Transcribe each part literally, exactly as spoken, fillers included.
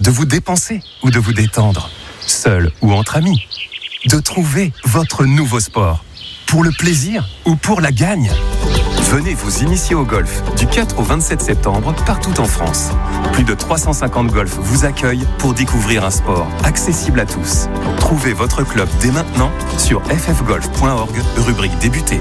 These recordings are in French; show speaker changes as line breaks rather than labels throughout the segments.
de vous dépenser ou de vous détendre, seul ou entre amis, de trouver votre nouveau sport, pour le plaisir ou pour la gagne. Venez vous initier au golf du quatre au vingt-sept septembre partout en France. Plus de trois cent cinquante golfs vous accueillent pour découvrir un sport accessible à tous. Trouvez votre club dès maintenant sur f f golf point org, rubrique débuter.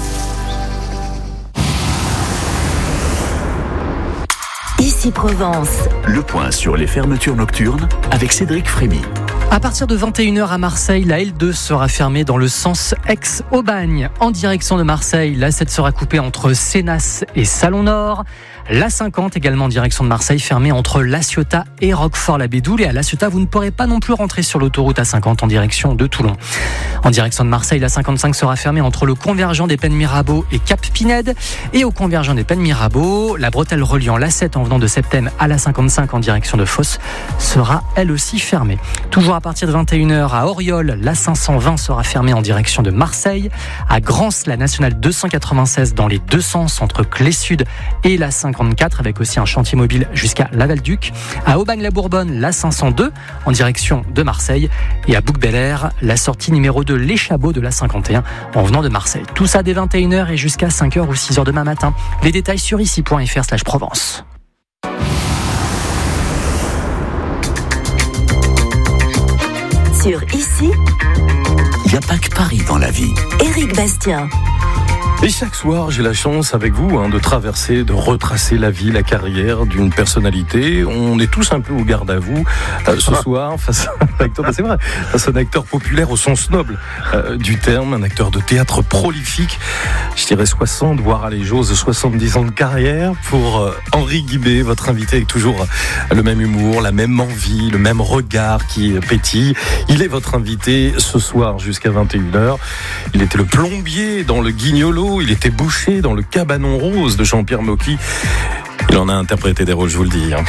Ici Provence.
Le point sur les fermetures nocturnes avec Cédric Frémy.
À partir de vingt et une heures à Marseille, la L deux sera fermée dans le sens Aix-Aubagne. En direction de Marseille, l'A sept sera coupée entre Sénas et Salon-Nord. L'A cinquante également en direction de Marseille, fermée entre La Ciotat et Roquefort-la-Bédoule. Et à La Ciotat, vous ne pourrez pas non plus rentrer sur l'autoroute A cinquante en direction de Toulon. En direction de Marseille, l'A cinquante-cinq sera fermée entre le convergent des Pennes Mirabeau et Cap-Pinède. Et au convergent des Pennes Mirabeau, la bretelle reliant l'A sept en venant de Septem à l'A cinquante-cinq en direction de Fos sera elle aussi fermée. Toujours à partir de vingt et une heures à Auriol, l'A cinq cent vingt sera fermée en direction de Marseille. À Grance, la nationale deux cent quatre-vingt-seize dans les deux sens entre Clé Sud et l'A cinquante-quatre avec aussi un chantier mobile jusqu'à Lavalduc. À Aubagne-la-Bourbonne, l'A cinq cent deux en direction de Marseille. Et à Bouc-Bel-Air, la sortie numéro deux, l'Échabeau de l'A cinquante et un en venant de Marseille. Tout ça dès vingt et une heures et jusqu'à cinq heures ou six heures demain matin. Les détails sur ici point f r slash Provence.
Sur Ici,
il n'y a pas que Paris dans la vie.
Éric Bastien.
Et chaque soir, j'ai la chance avec vous hein, de traverser, de retracer la vie, la carrière d'une personnalité. On est tous un peu au garde à vous euh, ce soir face à un acteur, c'est vrai, face à un acteur populaire au sens noble euh, du terme, un acteur de théâtre prolifique. Je dirais soixante, voire à l'égose soixante-dix ans de carrière pour euh, Henri Guibé, votre invité avec toujours le même humour, la même envie, le même regard qui pétille. Il est votre invité ce soir jusqu'à vingt et une heures. Il était le plombier dans Le Guignolo. Il était boucher dans Le Cabanon Rose de Jean-Pierre Mocky. Il en a interprété des rôles, je vous le dis. Hein.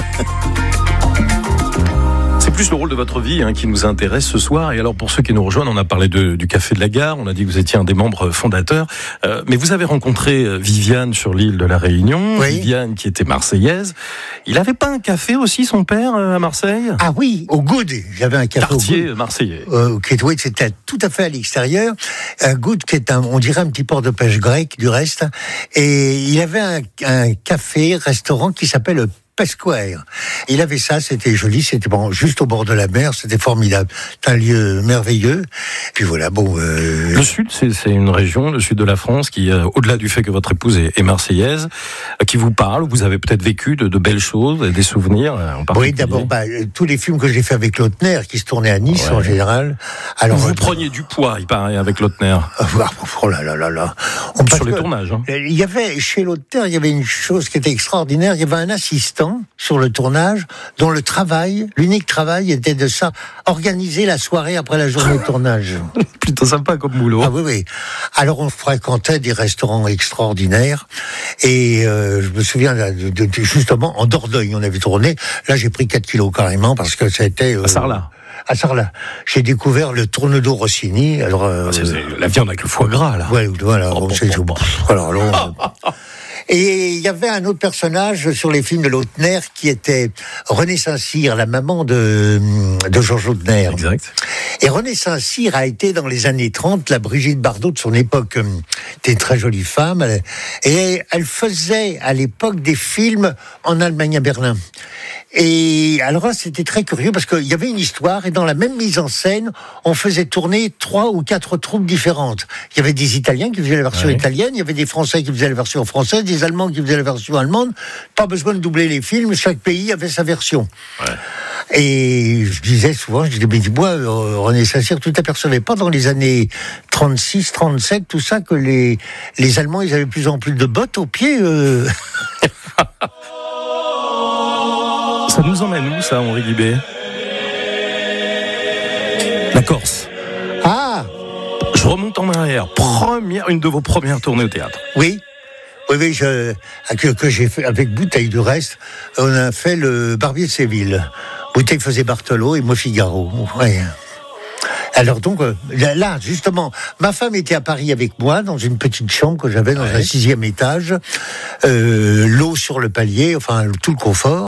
C'est plus le rôle de votre vie hein, qui nous intéresse ce soir. Et alors, pour ceux qui nous rejoignent, on a parlé de, du Café de la Gare. On a dit que vous étiez un des membres fondateurs. Euh, mais vous avez rencontré Viviane sur l'île de la Réunion. Oui. Viviane qui était marseillaise. Il avait pas un café aussi, son père, à Marseille ?
Ah oui, au Good. J'avais un café
Quartier
au Good.
marseillais.
Euh, qui, oui, c'était tout à fait à l'extérieur. Un Good qui est un, on dirait un petit port de pêche grec du reste. Et il avait un, un café, restaurant qui s'appelle Pasquare. Il avait ça, c'était joli, c'était bon, juste au bord de la mer, c'était formidable. C'est un lieu merveilleux. Puis voilà, bon. Euh...
Le sud, c'est, c'est une région, le sud de la France, qui, euh, au-delà du fait que votre épouse est, est marseillaise, euh, qui vous parle. Vous avez peut-être vécu de, de belles choses, des souvenirs. Euh, en
oui, d'abord, bah, tous les films que j'ai fait avec Lautner, qui se tournaient à Nice ouais. en général. Alors
vous
euh,
preniez du poids, il paraît, avec Lautner.
Oh là là là là.
On Sur les tournages. Hein.
Il y avait chez Lautner, il y avait une chose qui était extraordinaire. Il y avait un assistant sur le tournage, dont le travail, l'unique travail était de ça, organiser la soirée après la journée de tournage.
Plutôt sympa comme boulot.
Ah oui, oui. Alors on fréquentait des restaurants extraordinaires et euh, je me souviens de, de, de, justement en Dordogne, on avait tourné. Là j'ai pris quatre kilos carrément parce que c'était... Euh,
à Sarlat.
À Sarlat. J'ai découvert le tournedos Rossini. Alors, euh,
ah, c'est, c'est la viande avec le foie gras là.
Ouais, voilà. Oh, bon, c'est tout. Alors, alors, Et il y avait un autre personnage sur les films de Lautner qui était René Saint-Cyr, la maman de, de Georges Lautner.
Exact.
Et René Saint-Cyr a été dans les années trente la Brigitte Bardot de son époque. C'était une très jolie femme. Et elle faisait à l'époque des films en Allemagne à Berlin. Et alors là, c'était très curieux parce qu'il y avait une histoire et dans la même mise en scène, on faisait tourner trois ou quatre troupes différentes. Il y avait des Italiens qui faisaient la version ouais. italienne, il y avait des Français qui faisaient la version française, des Allemands qui faisaient la version allemande. Pas besoin de doubler les films, chaque pays avait sa version. Ouais. Et je disais souvent, je disais, mais dis-moi, René Saint-Cyr, tu t'apercevais pas dans les années trente-six, trente-sept, tout ça, que les, les Allemands, ils avaient de plus en plus de bottes aux pieds euh...
Ça nous emmène où, ça, Henri Guibé ? La Corse.
Ah !
Je remonte en arrière. Première, une de vos premières tournées au théâtre.
Oui. Oui, oui, je, que, que j'ai fait avec Bouteille du reste. On a fait le Barbier de Séville. Bouteille faisait Barthelot et moi Figaro. Ouais. Alors donc, euh, là, justement, ma femme était à Paris avec moi, dans une petite chambre que j'avais dans ouais. un sixième étage, euh, l'eau sur le palier, enfin, tout le confort.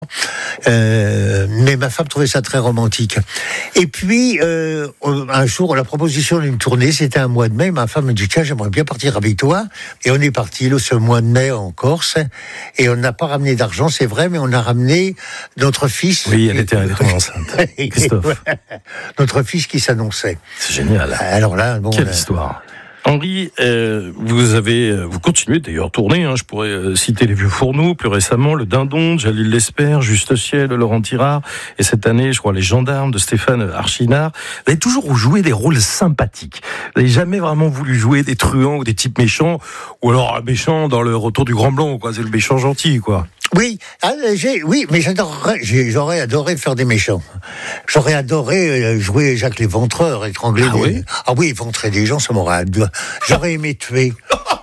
Euh, mais ma femme trouvait ça très romantique. Et puis, euh, un jour, la proposition d'une tournée, c'était un mois de mai, ma femme me dit, tiens, j'aimerais bien partir avec toi. Et on est parti, là, ce mois de mai en Corse, et on n'a pas ramené d'argent, c'est vrai, mais on a ramené notre fils.
Oui, elle était, elle était enceinte. Christophe.
Notre fils qui s'annonçait.
C'est génial.
Alors là, bon.
Quelle
là,
histoire. Henri, euh, vous avez, vous continuez d'ailleurs tourner. Hein, je pourrais euh, citer Les Vieux Fourneaux, plus récemment Le Dindon, de Jalil Lesper, Juste Ciel, de Laurent Tirard, et cette année, je crois, Les Gendarmes de Stéphane Archinard. Vous avez toujours joué des rôles sympathiques. Vous n'avez jamais vraiment voulu jouer des truands ou des types méchants, ou alors un méchant dans Le Retour du Grand Blond, quoi. C'est le méchant gentil, quoi.
Oui, ah, j'ai, oui, mais j'adorerais, j'ai, j'aurais adoré faire des méchants. J'aurais adoré jouer Jacques l'Éventreur, étrangler
ah
des...
Oui
ah oui, éventrer des gens, ça m'aurait... J'aurais aimé tuer.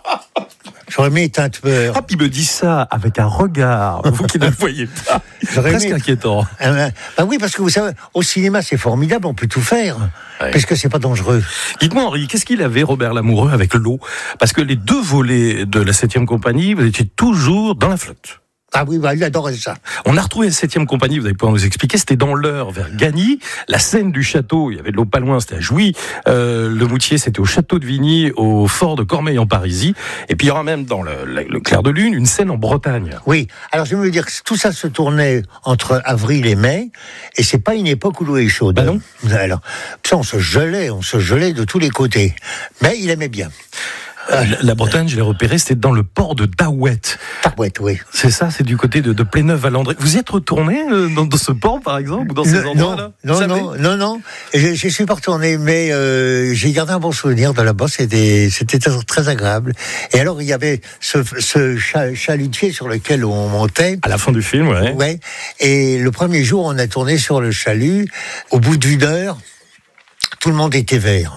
J'aurais aimé être un tueur.
Ah, puis il me dit ça avec un regard, vous qui ne le voyez pas.
J'aurais
presque
aimé...
inquiétant.
Ah, bah oui, parce que vous savez, au cinéma, c'est formidable, on peut tout faire. Ouais. Parce que c'est pas dangereux.
Dites-moi, Henri, qu'est-ce qu'il avait, Robert Lamoureux, avec l'eau? Parce que les deux volets de la septième compagnie, vous étiez toujours dans la flotte.
Ah oui, bah, il adorait ça.
On a retrouvé la septième compagnie, vous allez pouvoir nous expliquer, c'était dans l'Eure, vers Gagny. La scène du château, il y avait de l'eau pas loin, c'était à Jouy. Euh, le Moutier, c'était au château de Vigny, au fort de Cormeilles en Parisis. Et puis il y aura même dans le, le Clair de Lune, une scène en Bretagne.
Oui, alors je veux dire que tout ça se tournait entre avril et mai, et c'est pas une époque où l'eau est chaude.
Bah non.
Alors, ça, on se gelait, on se gelait de tous les côtés. Mais il aimait bien.
Euh, la Bretagne, je l'ai repéré, c'était dans le port de Daouette.
Daouette, oui.
C'est ça, c'est du côté de, de Pléneuf-Valandré. Vous y êtes retourné euh, dans, dans ce port, par exemple, ou dans ces endroits-là?
Non, non, non, non. Je, je suis pas retourné, mais euh, j'ai gardé un bon souvenir de là-bas. C'était, c'était très agréable. Et alors, il y avait ce, ce chalutier sur lequel on montait.
À la fin du film, ouais.
Ouais. Et le premier jour, on a tourné sur le chalut. Au bout d'une heure, tout le monde était vert.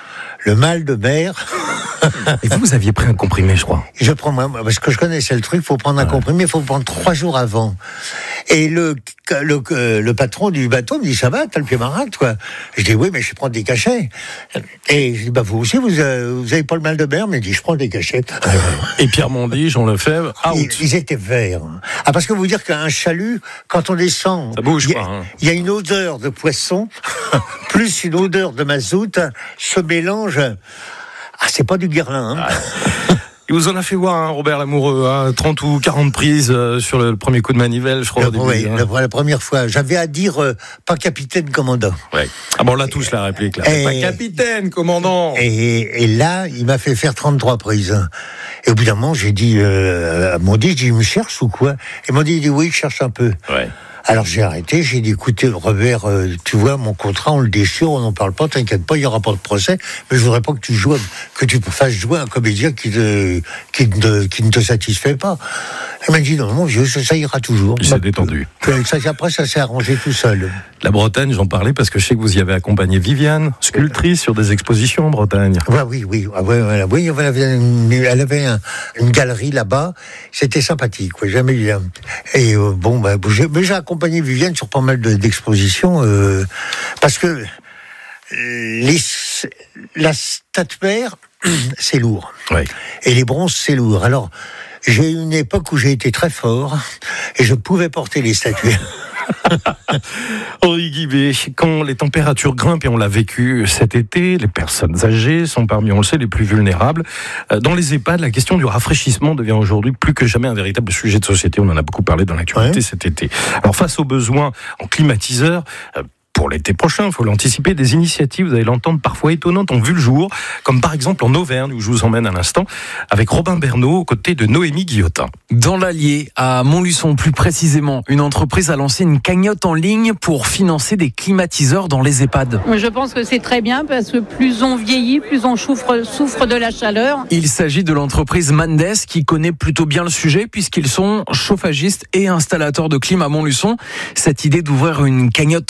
Le mal de mer.
Et vous, vous aviez pris un comprimé, je crois.
Je prends, moi, parce que je connaissais le truc, il faut prendre un ouais. comprimé, il faut le prendre trois jours avant. Et le, le, le patron du bateau me dit, ça va, t'as le pied marin, toi? Je dis, oui, mais je prends des cachets. Et je dis, bah, vous aussi, vous, euh, vous avez pas le mal de mer? Mais il dit, je prends des cachets.
Et Pierre Mondy, Jean Lefebvre, out.
Ils, ils étaient verts. Ah, parce que vous dire qu'un chalut, quand on descend,
ça bouge,
il y,
quoi, hein.
y a une odeur de poisson, plus une odeur de mazout, se mélange. Ah, c'est pas du guerlin, hein.
Ah. Il vous en a fait voir, hein, Robert Lamoureux, hein, trente ou quarante prises euh, sur le premier coup de manivelle, je crois.
Le,
au début,
oui,
hein.
la, la première fois. J'avais à dire, euh, pas capitaine, commandant.
Ouais. Ah bon, on l'a tous, la réplique, là. Et, pas capitaine, commandant.
Et, et là, il m'a fait faire trente-trois prises. Et au bout d'un moment, j'ai dit, euh, à Mondy, j'ai dit, il me cherche ou quoi? Et Mondy, il dit, oui, il cherche un peu.
Ouais.
Alors j'ai arrêté, j'ai dit, écoutez, Robert, euh, tu vois, mon contrat, on le déchire, on n'en parle pas, t'inquiète pas, il n'y aura pas de procès, mais je voudrais pas que tu joues, que tu fasses jouer un comédien qui, te, qui, ne, qui ne te satisfait pas. Elle m'a dit, non, mon vieux, ça, ça ira toujours.
Il s'est détendu.
Ça, après, ça s'est arrangé tout seul.
La Bretagne, j'en parlais parce que je sais que vous y avez accompagné Viviane, sculptrice sur des expositions en Bretagne.
Ouais, oui, oui, oui, oui, oui, elle avait une, elle avait un, une galerie là-bas, c'était sympathique, quoi, jamais eu. Et euh, bon, bah, j'ai, mais j'ai accompagné Viviane sur pas mal de, d'expositions, euh, parce que les, la statuaire, c'est lourd.
Ouais.
Et les bronzes, c'est lourd. Alors, j'ai eu une époque où j'ai été très fort et je pouvais porter les statues.
Henri Guibé, quand les températures grimpent, et on l'a vécu cet été, les personnes âgées sont parmi, on le sait, les plus vulnérables. Dans les EHPAD, la question du rafraîchissement devient aujourd'hui plus que jamais un véritable sujet de société. On en a beaucoup parlé dans l'actualité ouais. cet été. Alors face aux besoins en climatiseurs, pour l'été prochain, il faut l'anticiper, des initiatives, vous allez l'entendre, parfois étonnantes, ont vu le jour, comme par exemple en Auvergne, où je vous emmène à l'instant, avec Robin Bernot, aux côtés de Noémie Guillotin.
Dans l'Allier, à Montluçon plus précisément, une entreprise a lancé une cagnotte en ligne pour financer des climatiseurs dans les EHPAD.
Je pense que c'est très bien, parce que plus on vieillit, plus on souffre, souffre de la chaleur.
Il s'agit de l'entreprise Mandes, qui connaît plutôt bien le sujet, puisqu'ils sont chauffagistes et installateurs de clim à Montluçon. Cette idée d'ouvrir une cagnotte en ligne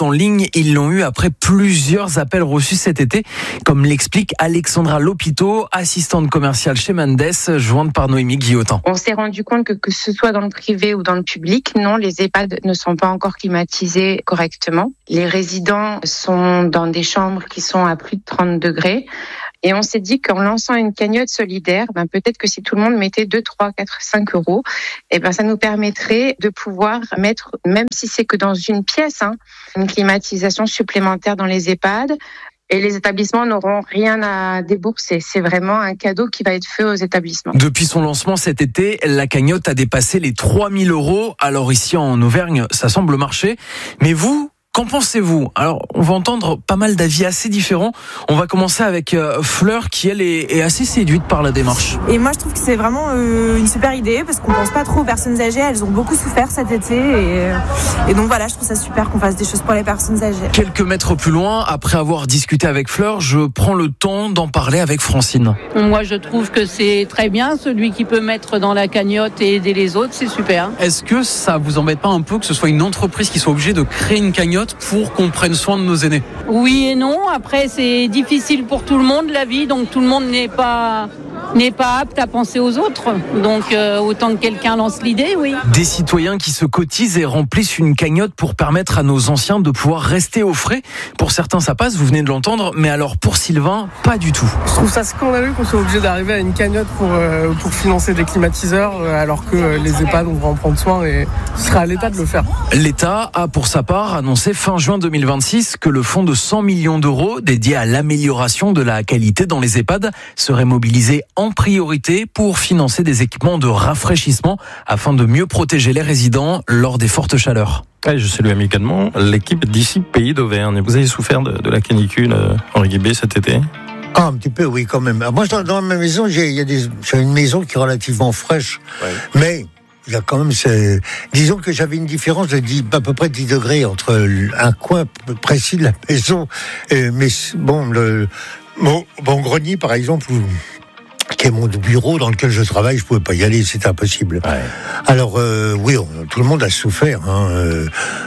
ils l'ont eu après plusieurs appels reçus cet été, comme l'explique Alexandra Lopito, assistante commerciale chez Mendes, jointe par Noémie Guillotin.
On s'est rendu compte que que ce soit dans le privé ou dans le public, non, les EHPAD ne sont pas encore climatisés correctement. Les résidents sont dans des chambres qui sont à plus de trente degrés. Et on s'est dit qu'en lançant une cagnotte solidaire, ben peut-être que si tout le monde mettait deux, trois, quatre, cinq euros, eh ben ça nous permettrait de pouvoir mettre, même si c'est que dans une pièce, hein, une climatisation supplémentaire dans les EHPAD. Et les établissements n'auront rien à débourser. C'est vraiment un cadeau qui va être fait aux établissements.
Depuis son lancement cet été, la cagnotte a dépassé les trois mille euros. Alors ici en Auvergne, ça semble marcher. Mais vous, qu'en pensez-vous ? Alors, on va entendre pas mal d'avis assez différents. On va commencer avec euh, Fleur, qui elle est, est assez séduite par la démarche.
Et moi, je trouve que c'est vraiment euh, une super idée parce qu'on pense pas trop aux personnes âgées. Elles ont beaucoup souffert cet été et, et donc voilà, je trouve ça super qu'on fasse des choses pour les personnes âgées.
Quelques mètres plus loin, après avoir discuté avec Fleur, je prends le temps d'en parler avec Francine.
Moi, je trouve que c'est très bien. Celui qui peut mettre dans la cagnotte et aider les autres, c'est super.
Est-ce que ça vous embête pas un peu que ce soit une entreprise qui soit obligée de créer une cagnotte pour qu'on prenne soin de nos aînés?
Oui et non. Après, c'est difficile pour tout le monde, la vie. Donc, tout le monde n'est pas, n'est pas apte à penser aux autres. Donc, euh, autant que quelqu'un lance l'idée, oui.
Des citoyens qui se cotisent et remplissent une cagnotte pour permettre à nos anciens de pouvoir rester au frais. Pour certains, ça passe, vous venez de l'entendre. Mais alors, pour Sylvain, pas du tout.
Je trouve ça scandaleux qu'on soit obligé d'arriver à une cagnotte pour, euh, pour financer des climatiseurs, euh, alors que euh, les EHPAD, on va en prendre soin et ce sera à l'État de le faire.
L'État a, pour sa part, annoncé fin juin deux mille vingt-six que le fonds de cent millions d'euros dédié à l'amélioration de la qualité dans les EHPAD serait mobilisé en priorité pour financer des équipements de rafraîchissement afin de mieux protéger les résidents lors des fortes chaleurs.
Ouais, je salue amicalement l'équipe d'ici Pays d'Auvergne. Vous avez souffert de, de la canicule, euh, Henri Guibé, cet été ?
Ah, un petit peu, oui, quand même. Moi, dans, dans ma maison, j'ai, il y a des, j'ai une maison qui est relativement fraîche, ouais. Mais il y a quand même, c'est, disons que j'avais une différence de dix, à peu près dix degrés entre un coin précis de la maison, et, mais bon, le, mon, mon grenier, par exemple, où, qui est mon bureau dans lequel je travaille, je pouvais pas y aller, c'était impossible. Ouais. Alors, euh, oui, on, tout le monde a souffert, hein, euh,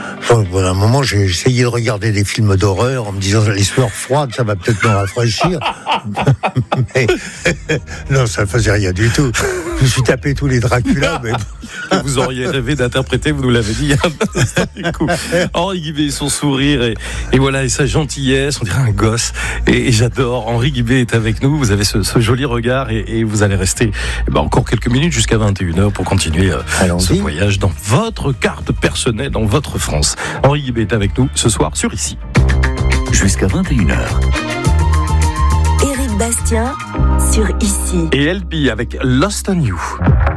à un moment, j'ai essayé de regarder des films d'horreur en me disant les sueurs froides, ça va peut-être me rafraîchir. Mais non, ça ne faisait rien du tout. Je me suis tapé tous les Dracula. Mais...
vous auriez rêvé d'interpréter, vous nous l'avez dit. Du coup, Henri Guibé, son sourire et, et voilà, et sa gentillesse, on dirait un gosse. Et, et j'adore. Henri Guibé est avec nous. Vous avez ce, ce joli regard et, et vous allez rester eh ben, encore quelques minutes jusqu'à vingt et une heures pour continuer euh, ce voyage dans votre carte personnelle, dans votre France. Henri Guibé est avec nous ce soir sur Ici.
Jusqu'à vingt et une heures.
Éric Bastien sur Ici.
Et L P avec Lost on You.